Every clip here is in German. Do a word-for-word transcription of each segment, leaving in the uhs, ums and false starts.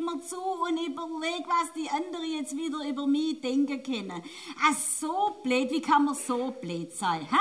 immer zu und überlege, was die anderen jetzt wieder über mich denken können. Ah, so blöd, wie kann man so blöd sein, hä?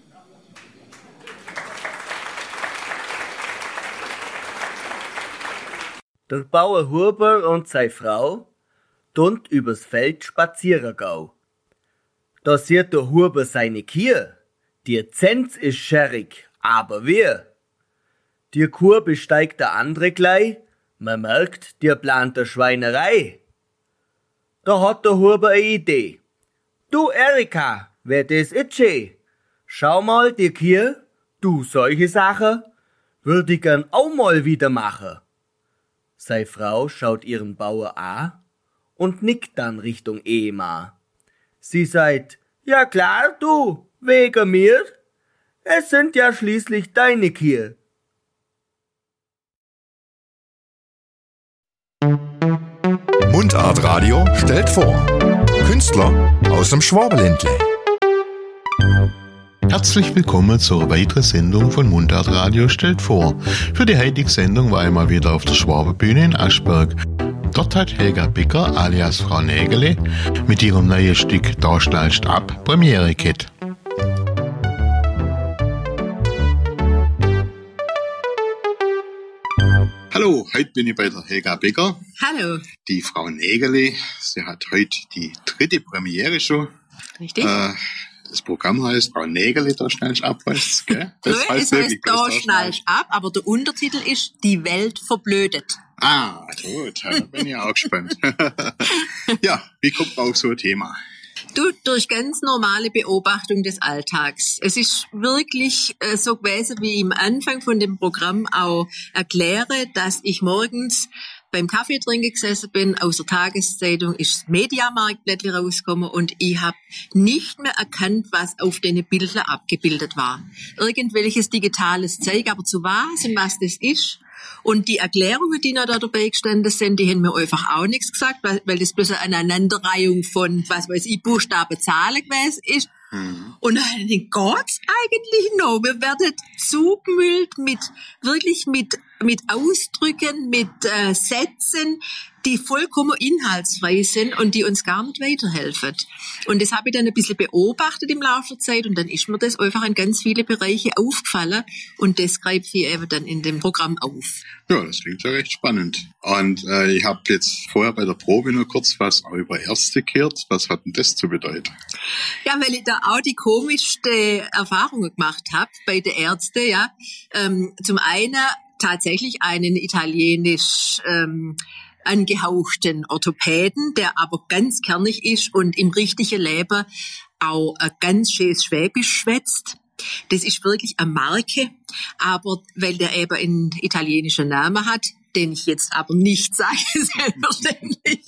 Der Bauer Huber und seine Frau tun übers Feld spazieren gehen. Da sieht der Huber seine Kühe. Die Zenz ist scherrig, aber wer? Die Kuh besteigt der andere gleich. Man merkt, die plant der Schweinerei. Da hat der Huber eine Idee. Du Erika, wer das ist schön? Schau mal, die Kühe, du solche Sachen, würde ich gern auch mal wieder machen. Seine Frau schaut ihren Bauer an und nickt dann Richtung Ehemann. Sie sagt, ja klar, du, wegen mir. Es sind ja schließlich deine Kühe. Mundart Radio stellt vor. Künstler aus dem Schwabenländle. Herzlich willkommen zur weiteren Sendung von Mundart Radio stellt vor. Für die heutige Sendung war ich mal wieder auf der Schwabenbühne in Aschberg. Dort hat Helga Becker alias Frau Nägele mit ihrem neuen Stück Da schnallst ab Premiere gehabt. Hallo, heute bin ich bei der Helga Becker. Hallo. Die Frau Nägele, sie hat heute die dritte Premiere schon. Richtig. Äh, Das Programm heißt Frau Nägele, da schnallst ab, weißt du, gell? Das Nö, heißt es heißt wirklich, Da da schnallst ab, aber der Untertitel ist Die Welt verblödet. Ah, gut, da bin ich auch gespannt. Ja, wie kommt man auf so ein Thema? Du, durch ganz normale Beobachtung des Alltags. Es ist wirklich äh, so gewesen, wie ich am Anfang von dem Programm auch erkläre, dass ich morgens beim Kaffee trinken gesessen bin, aus der Tageszeitung ist das Mediamarktblättchen rausgekommen und ich habe nicht mehr erkannt, was auf den Bildern abgebildet war. Irgendwelches digitales Zeug, aber zu was und was das ist. Und die Erklärungen, die noch da dabei gestanden sind, die haben mir einfach auch nichts gesagt, weil, weil das bloß eine Aneinanderreihung von, was weiß ich, Buchstaben, Zahlen gewesen ist. Mhm. Und dann geht's eigentlich noch. Wir werden zugemüllt mit, wirklich mit, mit Ausdrücken, mit äh, Sätzen, die vollkommen inhaltsfrei sind und die uns gar nicht weiterhelfen. Und das habe ich dann ein bisschen beobachtet im Laufe der Zeit und dann ist mir das einfach in ganz viele Bereiche aufgefallen und das greife ich eben dann in dem Programm auf. Ja, das klingt ja recht spannend. Und äh, ich habe jetzt vorher bei der Probe noch kurz was auch über Ärzte gehört. Was hat denn das zu bedeuten? Ja, weil ich da auch die komischste Erfahrungen gemacht habe bei den Ärzten. Ja, ähm, zum einen tatsächlich einen italienisch ähm, angehauchten Orthopäden, der aber ganz kernig ist und im richtigen Leben auch ein ganz schönes Schwäbisch schwätzt. Das ist wirklich eine Marke, aber weil der eben einen italienischen Namen hat, den ich jetzt aber nicht sage, selbstverständlich,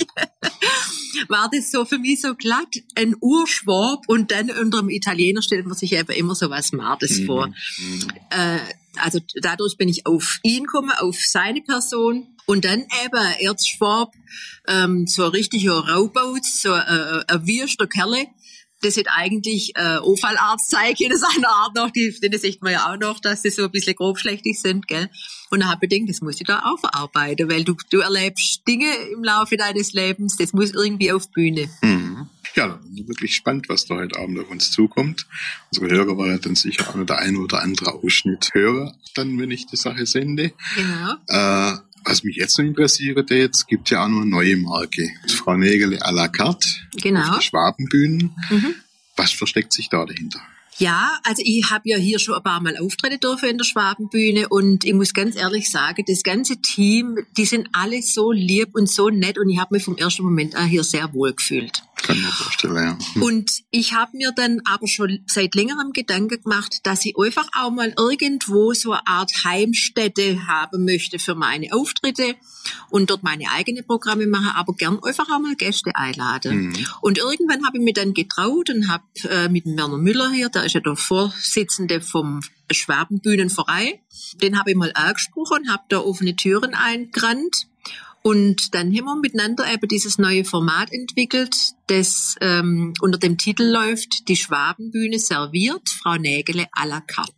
war das so für mich so glatt, ein Urschwab und dann unter dem Italiener stellt man sich eben immer so was Mardes mhm. vor. Mhm. Äh, also dadurch bin ich auf ihn gekommen, auf seine Person. Und dann eben ein Erzschwab, ähm, so ein richtiger Raubaut, so äh, ein wüster Kerle. Das hat eigentlich äh, Unfallarzt sein können, seiner Art noch. Die, das sieht man ja auch noch, dass die so ein bisschen grobschlächtig sind, gell. Und dann habe ich gedacht, das muss ich da auch verarbeiten, weil du, du erlebst Dinge im Laufe deines Lebens, das muss irgendwie auf die Bühne. Mhm. Ja, wirklich spannend, was da heute Abend auf uns zukommt. Unsere Hörer werden dann sicher auch noch der eine oder andere Ausschnitt hören, dann, wenn ich die Sache sende. Genau. Äh, Was mich jetzt noch interessiert, jetzt gibt ja auch noch eine neue Marke. Frau Nägele à la carte. Genau. Auf der Schwabenbühnen. Mhm. Was versteckt sich da dahinter? Ja, also ich habe ja hier schon ein paar Mal auftreten dürfen in der Schwabenbühne und ich muss ganz ehrlich sagen, das ganze Team, die sind alle so lieb und so nett und ich habe mich vom ersten Moment an hier sehr wohl gefühlt. Kann ich mir vorstellen, ja. Hm. Und ich habe mir dann aber schon seit längerem Gedanken gemacht, dass ich einfach auch mal irgendwo so eine Art Heimstätte haben möchte für meine Auftritte und dort meine eigenen Programme mache, aber gern einfach auch mal Gäste einladen. Hm. Und irgendwann habe ich mich dann getraut und habe äh, mit dem Werner Müller hier, der ist ja der Vorsitzende vom Schwabenbühnenverein, den habe ich mal angesprochen und habe da offene Türen eingerannt. Und dann haben wir miteinander eben dieses neue Format entwickelt, das ähm, unter dem Titel läuft, die Schwabenbühne serviert, Frau Nägele à la carte.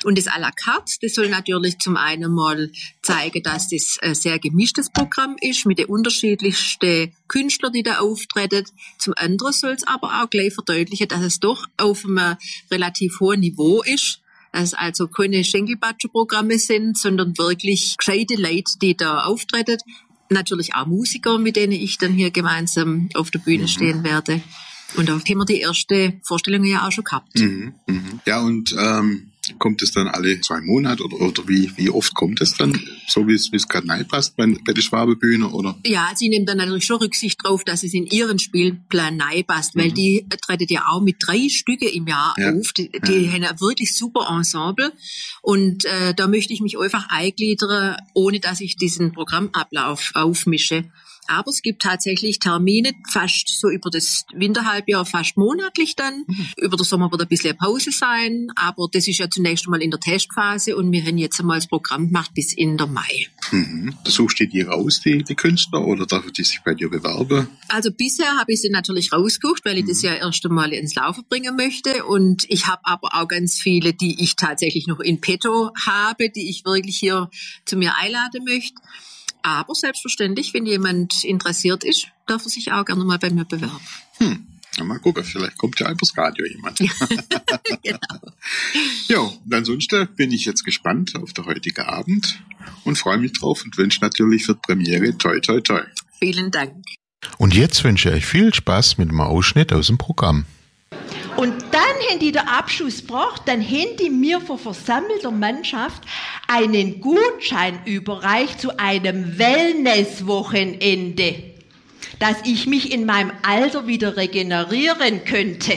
Und das à la carte, das soll natürlich zum einen mal zeigen, dass das ein sehr gemischtes Programm ist, mit den unterschiedlichsten Künstlern, die da auftreten. Zum anderen soll es aber auch gleich verdeutlichen, dass es doch auf einem relativ hohen Niveau ist. Dass es also keine Schenkelbatscher-Programme sind, sondern wirklich gescheite Leute, die da auftreten. Natürlich auch Musiker, mit denen ich dann hier gemeinsam auf der Bühne mhm. stehen werde. Und da haben wir die erste Vorstellung ja auch schon gehabt. Mhm, mhm. Ja, und ähm, kommt es dann alle zwei Monate oder, oder wie, wie oft kommt es dann, so wie es, wie es gerade reinpasst bei, bei der Schwabebühne, oder? Ja, sie nehmen dann natürlich schon Rücksicht drauf, dass es in ihren Spielplan reinpasst, mhm. weil die treten ja auch mit drei Stücke im Jahr ja. auf. Die, die ja. haben ein wirklich super Ensemble und äh, da möchte ich mich einfach eingliedern, ohne dass ich diesen Programmablauf aufmische. Aber es gibt tatsächlich Termine, fast so über das Winterhalbjahr, fast monatlich dann. Mhm. Über den Sommer wird ein bisschen Pause sein, aber das ist ja zunächst einmal in der Testphase und wir haben jetzt einmal das Programm gemacht bis in der Mai. Mhm. Suchst du die raus, die, die Künstler, oder darf die sich bei dir bewerben? Also bisher habe ich sie natürlich rausgesucht, weil ich mhm. das ja erst einmal ins Laufen bringen möchte, und ich habe aber auch ganz viele, die ich tatsächlich noch in petto habe, die ich wirklich hier zu mir einladen möchte. Aber selbstverständlich, wenn jemand interessiert ist, darf er sich auch gerne mal bei mir bewerben. Hm, mal gucken, vielleicht kommt ja übers Radio jemand. Genau. Ja, und ansonsten bin ich jetzt gespannt auf den heutigen Abend und freue mich drauf und wünsche natürlich für die Premiere toi toi toi. Vielen Dank. Und jetzt wünsche ich euch viel Spaß mit einem Ausschnitt aus dem Programm. Und dann haben die den Abschluss gebracht, dann haben die mir vor versammelter Mannschaft einen Gutschein überreicht zu einem Wellness-Wochenende, dass ich mich in meinem Alter wieder regenerieren könnte.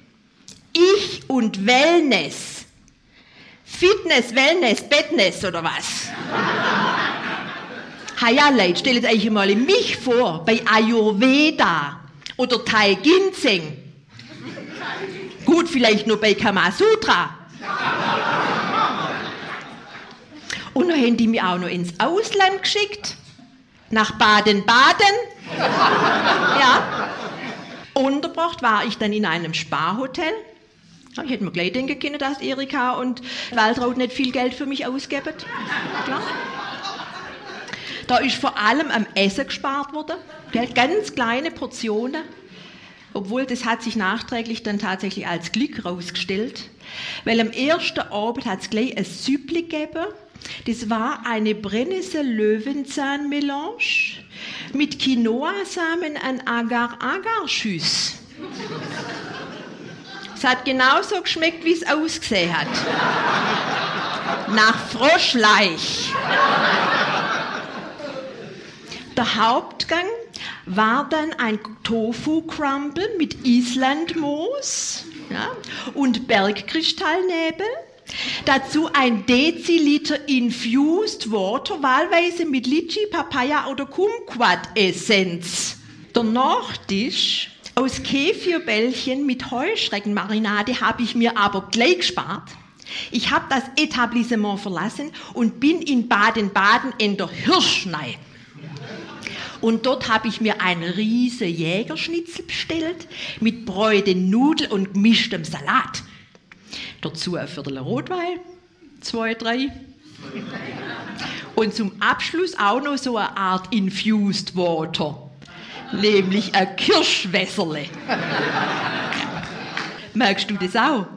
Ich und Wellness. Fitness, Wellness, Bettness oder was? Ha ja, Leute, stellt euch mal mich vor, bei Ayurveda oder Thai Ginseng. Gut, vielleicht nur bei Kamasutra. Und dann haben die mich auch noch ins Ausland geschickt. Nach Baden-Baden. Ja. Untergebracht war ich dann in einem Spa-Hotel. Ich hätte mir gleich denken können, dass Erika und Waltraud nicht viel Geld für mich ausgeben. Klar. Da ist vor allem am Essen gespart worden. Ganz kleine Portionen. Obwohl, das hat sich nachträglich dann tatsächlich als Glück rausgestellt. Weil am ersten Abend hat es gleich ein Süppli gegeben. Das war eine Brennnessel-Löwenzahn-Melange mit Quinoa-Samen an Agar-Agar-Schüss. Es hat genauso geschmeckt, wie es ausgesehen hat. Nach Froschleich. Der Hauptgang war dann ein Tofu-Crumble mit Islandmoos, ja, und Bergkristallnebel. Dazu ein Deziliter Infused Water, wahlweise mit Litchi, Papaya oder Kumquat-Essenz. Der Nachtisch aus Kefirbällchen mit Heuschreckenmarinade habe ich mir aber gleich gespart. Ich habe das Etablissement verlassen und bin in Baden-Baden in der Hirschnei. Und dort habe ich mir einen riesen Jägerschnitzel bestellt mit Bräuten, Nudeln und gemischtem Salat. Dazu ein Viertel Rotwein, zwei, drei. Und zum Abschluss auch noch so eine Art Infused Water, nämlich ein Kirschwässerle. Merkst du das auch?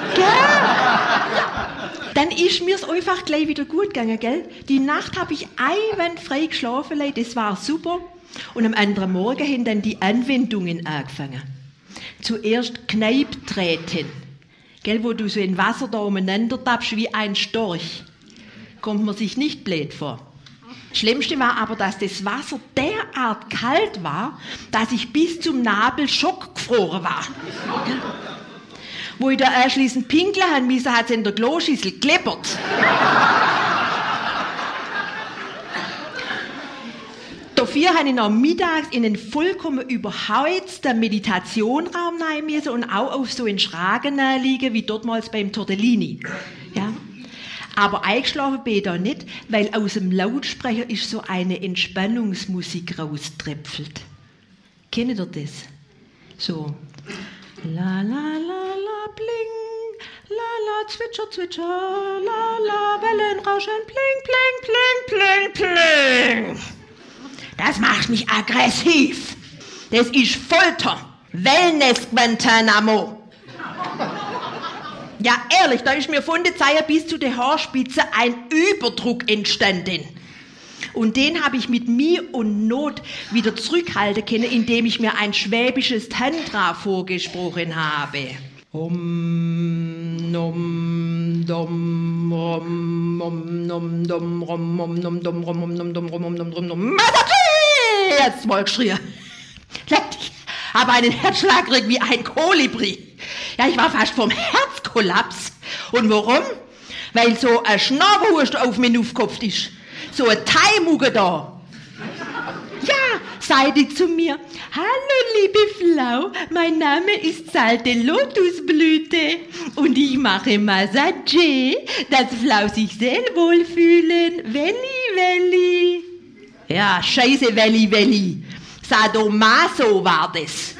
Ja. Dann ist mir's einfach gleich wieder gut gegangen, gell? Die Nacht habe ich einwandfrei geschlafen, das war super. Und am anderen Morgen haben dann die Anwendungen angefangen. Zuerst Kneiptreten, gell, wo du so in Wasser da umeinander tappst wie ein Storch. Kommt man sich nicht blöd vor. Das Schlimmste war aber, dass das Wasser derart kalt war, dass ich bis zum Nabel schockgefroren war. Wo ich da anschließend pinkeln haben müssen, hat es in der Kloschüssel gekleppert. Dafür habe ich noch mittags in einen vollkommen überheizten Meditationraum rein müssen und auch auf so einen Schragen liegen, wie dortmals beim Tortellini. Ja. Aber eingeschlafen bin ich da nicht, weil aus dem Lautsprecher ist so eine Entspannungsmusik rauströpfelt. Kennt ihr das? So. La la la la bling, La la, zwitscher, zwitscher, la la, Wellen rauschen, pling, pling, pling, pling, pling. Das macht mich aggressiv. Das ist Folter. Wellness Guantanamo. Ja, ehrlich, da ist mir von der Zeit bis zu der Haarspitze ein Überdruck entstanden. Und den habe ich mit Mühe und Not wieder zurückhalten können, indem ich mir ein schwäbisches Tantra vorgesprochen habe. Om nom dom rom om nom dom rom om nom dom rom om nom dom rom om nom dom nom. Jetzt mal geschrien. Ich habe einen Herzschlag gekriegt wie ein Kolibri. Ja, ich war fast vom Herzkollaps. Und warum? Weil so ein Schnabelhurst auf mir aufgekopft ist. So ein Thai-Mugge da. Ja, sagte zu mir, hallo liebe Frau, mein Name ist Salte Lotusblüte und ich mache Massage, dass Frau sich sehr wohlfühlen. Welli, welli. Ja, scheiße, welli, welli. Sadomaso war das.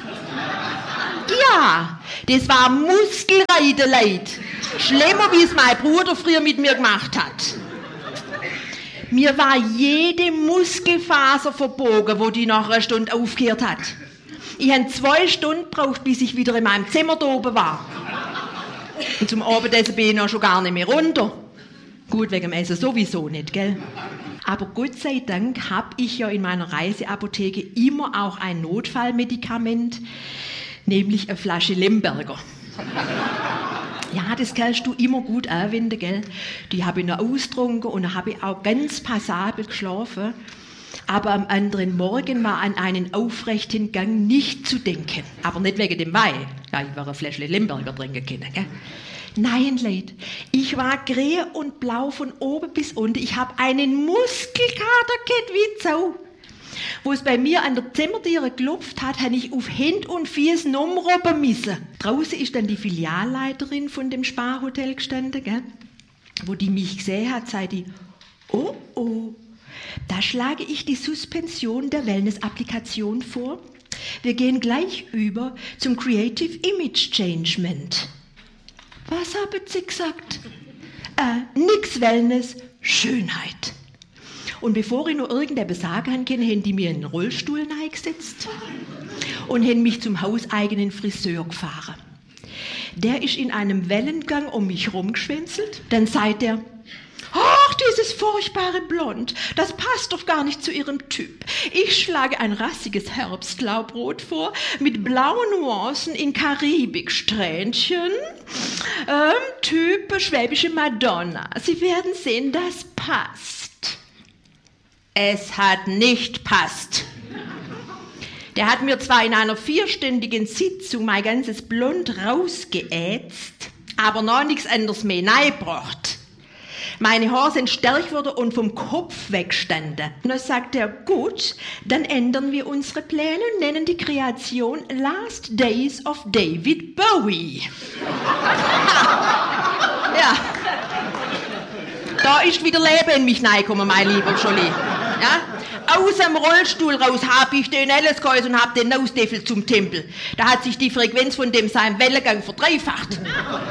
Ja, das war Muskelreiterleid. Schlimmer, wie es mein Bruder früher mit mir gemacht hat. Mir war jede Muskelfaser verbogen, wo die nach einer Stunde aufgehört hat. Ich habe zwei Stunden gebraucht, bis ich wieder in meinem Zimmer da oben war. Und zum Abendessen bin ich noch schon gar nicht mehr runter. Gut, wegen dem Essen sowieso nicht, gell? Aber Gott sei Dank habe ich ja in meiner Reiseapotheke immer auch ein Notfallmedikament, nämlich eine Flasche Lemberger. Ja, das kannst du immer gut anwenden, gell? Die habe ich noch ausgetrunken und dann habe ich auch ganz passabel geschlafen. Aber am anderen Morgen war an einen aufrechten Gang nicht zu denken. Aber nicht wegen dem Wein. Ja, ich war ein Fläschchen Lemberger trinken können, gell? Nein, Leute, ich war grün und blau von oben bis unten. Ich habe einen Muskelkater gehabt wie Sau. Wo es bei mir an der Zimmertüre geklopft hat, habe ich auf Händ und Füße umrobben müssen. Draußen ist dann die Filialleiterin von dem Sparhotel gestanden, gell? Wo die mich gesehen hat, sagte die, oh, oh, da schlage ich die Suspension der Wellness-Applikation vor. Wir gehen gleich über zum Creative Image Changement. Was haben Sie gesagt? Äh, nix Wellness, Schönheit. Und bevor ich noch irgendetwas sagen kann, haben die mir in einen Rollstuhl reingesetzt und haben mich zum hauseigenen Friseur gefahren. Der ist in einem Wellengang um mich rumgeschwänzelt. Dann sagt er, ach, dieses furchtbare Blond, das passt doch gar nicht zu Ihrem Typ. Ich schlage ein rassiges Herbstlaubrot vor, mit blauen Nuancen in Karibiksträhnchen. Ähm, Typ schwäbische Madonna. Sie werden sehen, das passt. Es hat nicht passt. Der hat mir zwar in einer vierstündigen Sitzung mein ganzes Blond rausgeätzt, aber noch nichts anderes mehr reingebracht. Meine Haare sind stärker geworden und vom Kopf weggestanden. Und dann sagt er, gut, dann ändern wir unsere Pläne und nennen die Kreation Last Days of David Bowie. Ja. Da ist wieder Leben in mich reingekommen, mein lieber Scholli. Ja? Aus dem Rollstuhl raus habe ich den alles geheißen und habe den Nausdeffel zum Tempel. Da hat sich die Frequenz von dem seinem Wellengang verdreifacht.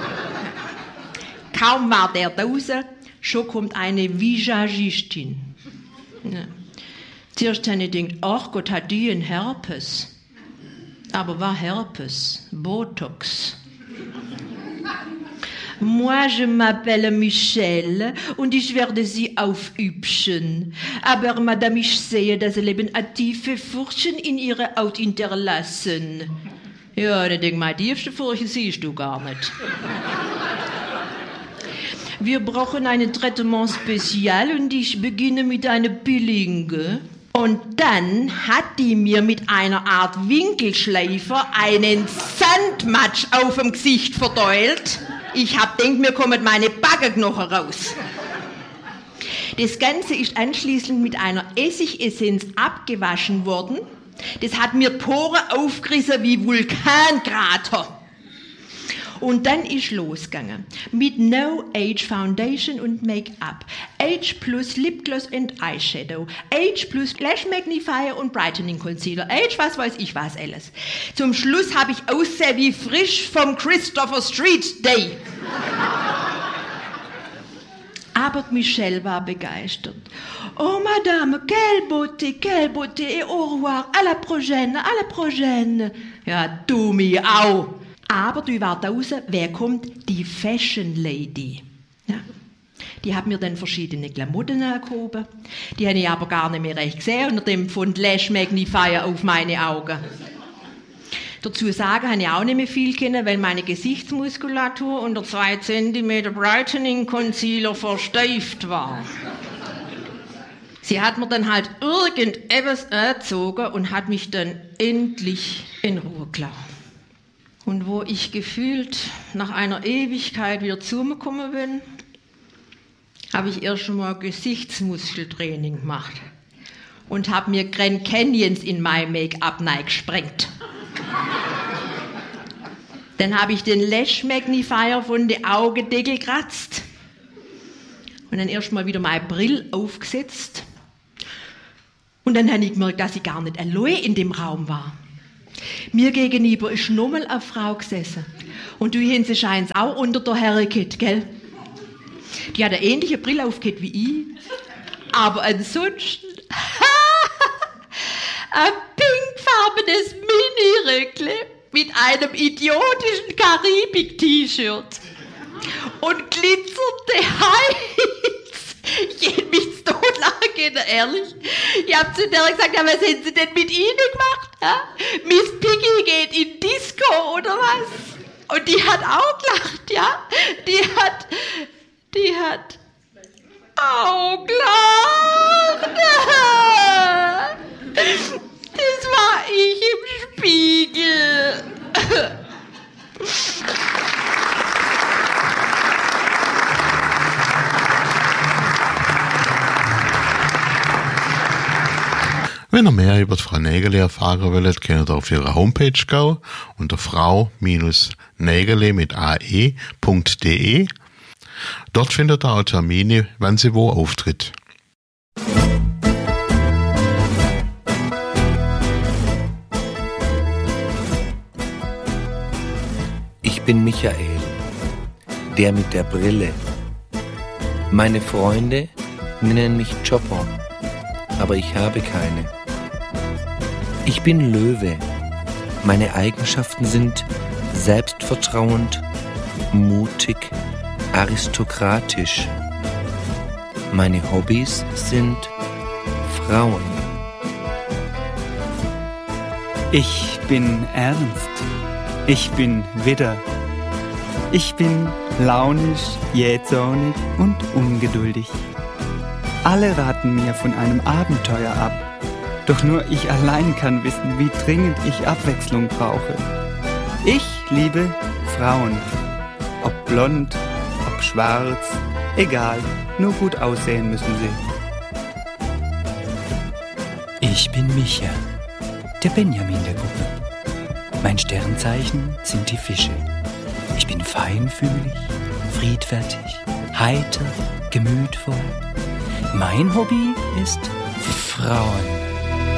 Kaum war der draußen, schon kommt eine Visagistin. Ja. Zuerst habe ich gedacht, ach Gott, hat die einen Herpes. Aber war Herpes, Botox. Moi, je m'appelle Michelle und ich werde Sie aufübschen. Aber, Madame, ich sehe, dass Sie leben tiefe Furchen in Ihre Haut hinterlassen. Ja, dann denk mal, die tiefste Furche siehst du gar nicht. Wir brauchen ein Traitement Spezial und ich beginne mit einer Pillinge. Und dann hat die mir mit einer Art Winkelschleifer einen Sandmatsch auf dem Gesicht verdeult. Ich hab denkt, mir kommen meine Backenknochen raus. Das Ganze ist anschließend mit einer Essigessenz abgewaschen worden. Das hat mir Poren aufgerissen wie Vulkankrater. Und dann ist losgegangen. Mit No Age Foundation und Make-up. Age plus Lipgloss und Eyeshadow. Age plus Lash Magnifier und Brightening Concealer. Age was weiß ich was alles. Zum Schluss habe ich ausgesehen wie frisch vom Christopher Street Day. Aber Michelle war begeistert. Oh, Madame, quelle beauté, quelle beauté, et au revoir, à la prochaine, à la prochaine. Ja, du mich auch. Aber du war draußen, wer kommt? Die Fashion Lady. Ja. Die hat mir dann verschiedene Klamotten angehoben. Die habe ich aber gar nicht mehr recht gesehen unter dem Fund Lash Magnifier auf meine Augen. Dazu sagen habe ich auch nicht mehr viel können, weil meine Gesichtsmuskulatur unter zwei Zentimeter Brightening Concealer versteift war. Sie hat mir dann halt irgendetwas angezogen und hat mich dann endlich in Ruhe gelassen. Und wo ich gefühlt nach einer Ewigkeit wieder zu mir gekommen bin, habe ich erst schon mal Gesichtsmuskeltraining gemacht und habe mir Grand Canyons in mein Make-up gesprengt. Dann habe ich den Lash Magnifier von den Augendeckel gekratzt und dann erst mal wieder meine Brille aufgesetzt. Und dann habe ich gemerkt, dass ich gar nicht allein in dem Raum war. Mir gegenüber ist nochmal eine Frau gesessen. Und du haben sie scheint auch unter der Herrenkette, gell? Die hat eine ähnliche Brille aufgehabt wie ich. Aber ansonsten ein pinkfarbenes Mini-Röckle mit einem idiotischen Karibik-T-Shirt und glitzernde Hals. Ich hätte mich totlachen können, ehrlich. Ich habe zu der gesagt, ja, was haben Sie denn mit Ihnen gemacht? Ja? Miss Piggy geht in Disco oder was? Und die hat auch gelacht, ja? Die hat, die hat auch gelacht. Das war ich im Spiegel. Wenn ihr mehr über die Frau Nägeli erfahren wollt, könnt ihr auf ihre Homepage gehen unter frau Nägeli mit ae punkt de. Dort findet ihr auch Termine, wann sie wo auftritt. Ich bin Michael, der mit der Brille. Meine Freunde nennen mich Chopper, aber ich habe keine. Ich bin Löwe. Meine Eigenschaften sind selbstvertrauend, mutig, aristokratisch. Meine Hobbys sind Frauen. Ich bin Ernst. Ich bin Widder. Ich bin launisch, jähzornig und ungeduldig. Alle raten mir von einem Abenteuer ab. Doch nur ich allein kann wissen, wie dringend ich Abwechslung brauche. Ich liebe Frauen. Ob blond, ob schwarz, egal, nur gut aussehen müssen sie. Ich bin Micha, der Benjamin der Gruppe. Mein Sternzeichen sind die Fische. Ich bin feinfühlig, friedfertig, heiter, gemütvoll. Mein Hobby ist Frauen.